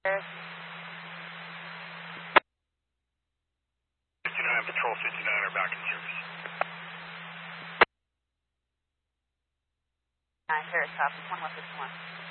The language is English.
Patrol 59 are back in service. Harris, copy, 2161.